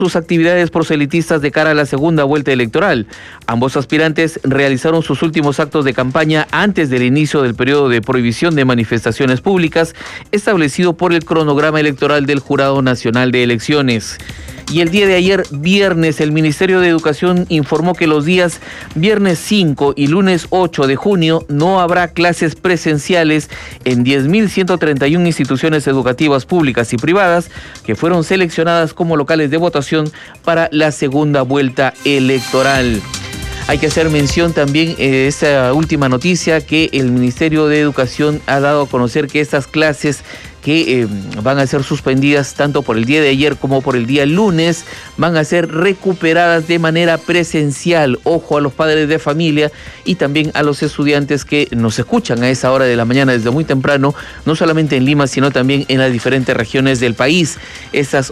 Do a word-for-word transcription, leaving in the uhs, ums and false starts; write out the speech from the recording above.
sus actividades proselitistas de cara a la segunda vuelta electoral. Ambos aspirantes realizaron sus últimos actos de campaña antes del inicio del periodo de prohibición de manifestaciones públicas establecido por el cronograma electoral del Jurado Nacional de Elecciones. Y el día de ayer, viernes, el Ministerio de Educación informó que los días viernes cinco y lunes ocho de junio no habrá clases presenciales en diez mil ciento treinta y una instituciones educativas públicas y privadas que fueron seleccionadas como locales de votación para la segunda vuelta electoral. Hay que hacer mención también de eh, esta última noticia que el Ministerio de Educación ha dado a conocer que estas clases que eh, van a ser suspendidas tanto por el día de ayer como por el día lunes, van a ser recuperadas de manera presencial. Ojo a los padres de familia y también a los estudiantes que nos escuchan a esa hora de la mañana desde muy temprano, no solamente en Lima, sino también en las diferentes regiones del país. Estas